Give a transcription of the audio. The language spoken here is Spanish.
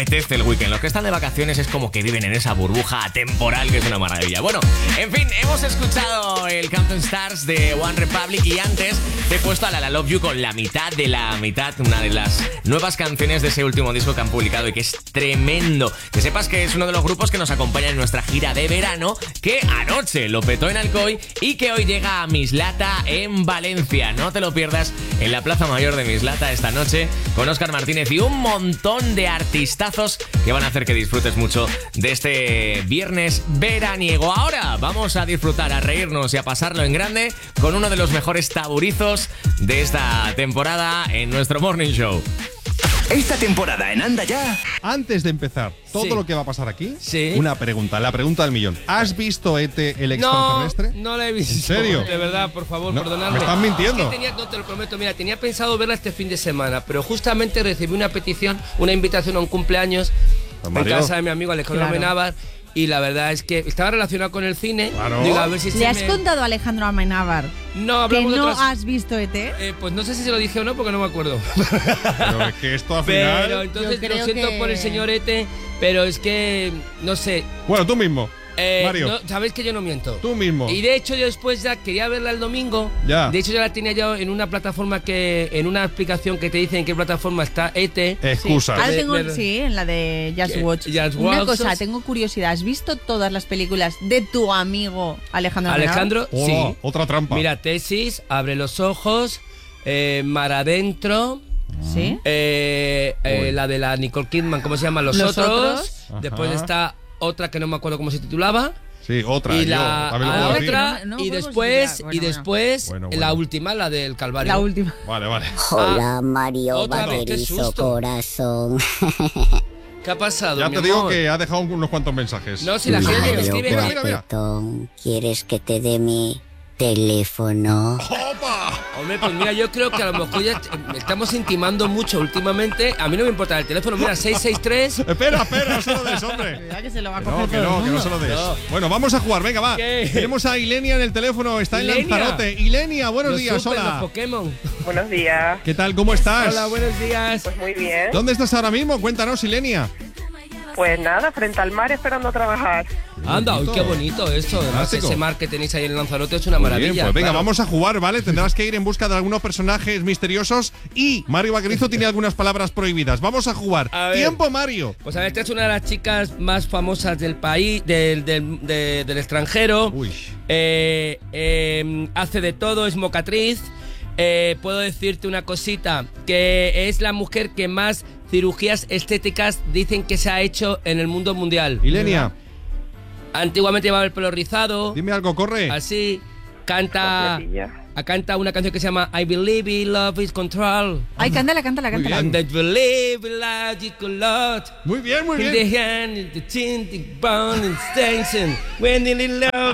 apetece el weekend. Los que están de vacaciones es como que viven en esa burbuja temporal que es una maravilla. Bueno, en fin, hemos escuchado el Countdown Stars de One Republic y antes te he puesto a La Love You con La Mitad de la Mitad, una de las nuevas canciones de ese último disco que han publicado y que es tremendo. Que sepas que es uno de los grupos que nos acompaña en nuestra gira de verano, que anoche lo petó en Alcoy y que hoy llega a Mislata en Valencia. No te lo pierdas en la Plaza Mayor de Mislata esta noche con Óscar Martínez y un montón de artistazos que van a hacer que disfrutes mucho de este viernes veraniego. Ahora vamos a disfrutar, a reírnos y a pasarlo en grande con uno de los mejores taburizos de esta temporada en nuestro Morning Show. Esta temporada en Anda Ya. Antes de empezar todo lo que va a pasar aquí, Sí. una pregunta, la pregunta del millón. ¿Has visto E.T. el extraterrestre? No la he visto. ¿En serio? De verdad, por favor, No, perdonadme. me estás mintiendo. Es que no te lo prometo, mira, tenía pensado verla este fin de semana, pero justamente recibí una petición, una invitación a un cumpleaños en Mario. casa de mi amigo Alejandro Amenábar. Y la verdad es que estaba relacionado con el cine. Claro. Digo, a ver si ¿Le has contado a Alejandro Amenábar No, que hablamos de no otras... has visto ET? Pues no sé si se lo dije o no porque no me acuerdo. Pero es que esto al final... Pero entonces Yo lo creo siento que- por el señor Ete, pero es que, no sé. Bueno, tú mismo, Mario. No, sabéis que yo no miento. Tú mismo. Y de hecho yo después ya quería verla el domingo. Ya. De hecho ya la tenía yo en una plataforma en una aplicación que te dice en qué plataforma está ET. Excusas. Ahora De- tengo, de- sí, en la de Just ¿Qué? Watch. Just Una Watch. cosa, tengo curiosidad. ¿Has visto todas las películas de tu amigo Alejandro Amenábar? Alejandro, Oh, sí. otra trampa. Mira, Tesis, Abre los ojos, Mar Adentro, Sí. la de la Nicole Kidman, ¿cómo se llama? Los Los otros. Otros. Después Ajá. está otra que no me acuerdo cómo se titulaba. Sí, otra. Y yo la también lo puedo decir. otra, No, no y podemos después, olvidar. y Bueno, después bueno. la Bueno. última, la del Calvario. La última. Vale, vale. Hola Mario Otra vez, qué Vaquerizo susto. Corazón. ¿Qué ha pasado, Ya mi te digo amor? que ha dejado unos cuantos mensajes. No, si la gente me Mario escribe... Mira, mira, mira. Guapetón, ¿quieres que te dé mi teléfono? ¡Opa! Hombre, pues mira, yo creo que a lo mejor ya estamos intimando mucho últimamente. A mí no me importa el teléfono, mira, 663... Espera, no se lo des, hombre. ¿Verdad que se lo va a Que coger no, que todo el no, que no mundo? se lo des. No. Bueno, vamos a jugar, venga, va. ¿Qué? Tenemos a Ilenia en el teléfono, está Ilenia. en Lanzarote. Ilenia, buenos Los días, super, los hola. Pokémon. Buenos días, ¿Qué tal, cómo estás? Hola, buenos días. pues muy bien. ¿Dónde estás ahora mismo? Cuéntanos, Ilenia. Pues nada, frente al mar esperando a trabajar. Anda, uy, bonito. qué bonito esto. Además, Fantástico. ese mar que tenéis ahí en Lanzarote es una Muy maravilla. bien, pues venga, claro. vamos a jugar, ¿vale? Tendrás que ir en busca de algunos personajes misteriosos y Mario Vaquerizo tiene algunas palabras prohibidas. Vamos a jugar. A ver. Tiempo, Mario. Pues a ver, esta es una de las chicas más famosas del país, del extranjero. Uy. Hace de todo, es mocatriz. Puedo decirte una cosita, que es la mujer que más cirugías estéticas dicen que se ha hecho en el mundo mundial. Ilenia, Antiguamente llevaba el pelo rizado, dime algo, corre. así, canta una canción que se llama I Believe in Love is Control. Ay, cántala, cántala, Muy cántala. bien. And I believe in logical lot. Muy bien, muy In bien. the hand, in the chin, the bone, in station. When in love